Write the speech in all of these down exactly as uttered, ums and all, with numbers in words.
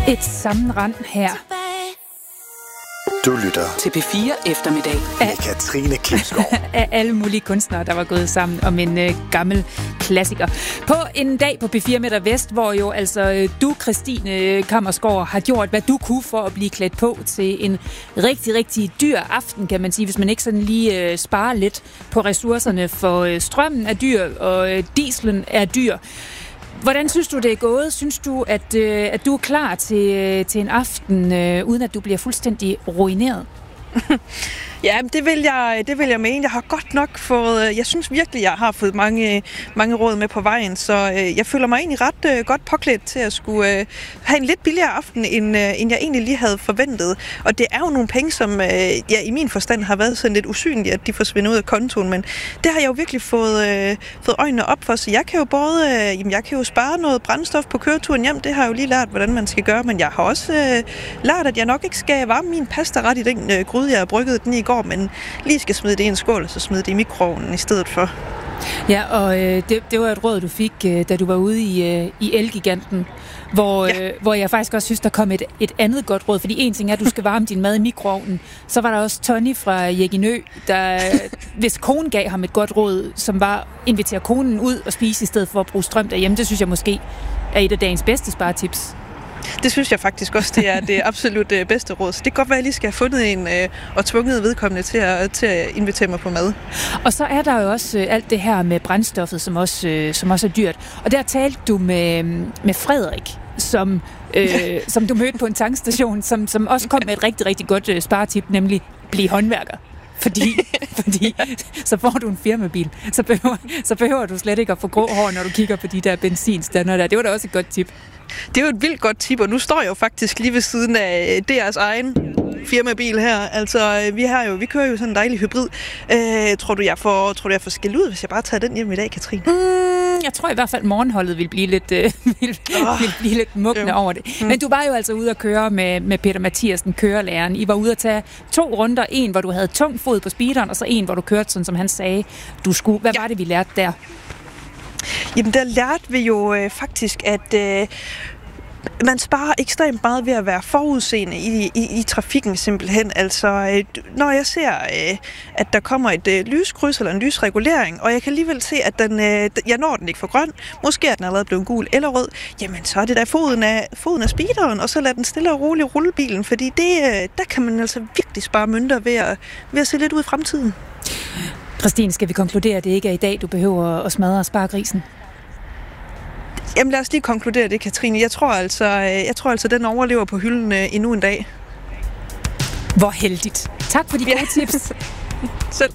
Et sammenrend her. Du lytter til P fire Eftermiddag med Katrine Klipskov. Af alle mulige kunstnere, der var gået sammen om en øh, gammel klassiker. På en dag på P fire Midter Vest, hvor jo altså øh, du, Christine Kammersgaard, har gjort, hvad du kunne for at blive klædt på til en rigtig, rigtig dyr aften, kan man sige, hvis man ikke sådan lige øh, sparer lidt på ressourcerne, for øh, strømmen er dyr, og øh, dieselen er dyr. Hvordan synes du, det er gået? Synes du, at, øh, at du er klar til, øh, til en aften, øh, uden at du bliver fuldstændig ruineret? Ja, det vil jeg, det vil jeg mene. Jeg har godt nok fået, jeg synes virkelig, jeg har fået mange, mange råd med på vejen, så øh, jeg føler mig egentlig ret øh, godt påklædt til at skulle øh, have en lidt billigere aften, end, øh, end jeg egentlig lige havde forventet. Og det er jo nogle penge, som øh, ja, i min forstand har været sådan lidt usynlige, at de forsvinder ud af kontoen, men det har jeg jo virkelig fået, øh, fået øjnene op for, så jeg kan jo både, øh, jamen, jeg kan jo spare noget brændstof på køreturen hjem, det har jeg jo lige lært, hvordan man skal gøre, men jeg har også øh, lært, at jeg nok ikke skal varme min pasta ret i den øh, gryde, jeg har brygget den i går, men lige skal smide det i en skål, og så smide det i mikroovnen i stedet for. Ja, og øh, det, det var et råd, du fik, øh, da du var ude i, øh, i Elgiganten, hvor, ja. øh, hvor jeg faktisk også synes, der kom et, et andet godt råd, fordi en ting er, at du skal varme din mad i mikroovnen, så var der også Tony fra Jæginø, der, hvis konen gav ham et godt råd, som var at invitere konen ud og spise i stedet for at bruge strøm derhjemme, det synes jeg måske er et af dagens bedste sparetips. Det synes jeg faktisk også, det er det absolut bedste råd. Så det kan godt være, at jeg lige skal have fundet en øh, og tvunget vedkommende til at, til at invitere mig på mad. Og så er der jo også øh, alt det her med brændstoffet, som også, øh, som også er dyrt. Og der talte du med, med Frederik, som, øh, ja. som du mødte på en tankstation, som, som også kom med et rigtig, rigtig godt øh, sparetip, nemlig bliv håndværker. Fordi, fordi så får du en firmabil, så behøver, så behøver du slet ikke at få grå hår, når du kigger på de der benzinstander der. Det var da også et godt tip. Det er jo et vildt godt tip, og nu står jeg jo faktisk lige ved siden af deres egen firmabil her. Altså, vi har jo, vi kører jo sådan en dejlig hybrid. Øh, tror du, jeg får, tror du, jeg får skæld ud, hvis jeg bare tager den hjem i dag, Katrine? Mm, jeg tror i hvert fald, morgenholdet vil blive lidt, øh, vil, oh, vil blive lidt mugne over det. Mm. Men du var jo altså ude at køre med, med Peter Mathiasen, kørelæreren. I var ude at tage to runder. En, hvor du havde tung fod på speederen, og så en, hvor du kørte sådan, som han sagde, du skulle. Hvad ja. var det, vi lærte der? Jamen, der lærte vi jo øh, faktisk, at øh, man sparer ekstremt meget ved at være forudseende i, i, i trafikken simpelthen. Altså, øh, når jeg ser, øh, at der kommer et øh, lyskryds eller en lysregulering, og jeg kan alligevel se, at den, øh, jeg når den ikke for grøn, måske er den allerede blevet gul eller rød, jamen så er det der foden af, foden af speederen, og så lad den stille og roligt rulle bilen, fordi det, øh, der kan man altså virkelig spare mønter ved at, ved at se lidt ud i fremtiden. Christine, skal vi konkludere, at det ikke er i dag, du behøver at smadre sparegrisen? Jamen lad os lige konkludere det, Katrine. Jeg tror altså, jeg tror altså den overlever på hylden endnu en dag. Hvor heldigt. Tak for de gode ja. tips. Selv.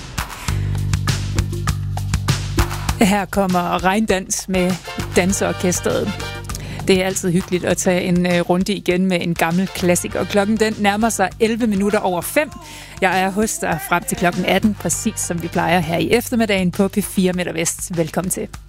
Her kommer Regndans med danseorkestret. Det er altid hyggeligt at tage en uh, runde igen med en gammel klassiker. Klokken den nærmer sig elleve minutter over fem. Jeg er hos dig frem til klokken atten, præcis som vi plejer her i eftermiddagen på P fire Midter Vest. Velkommen til.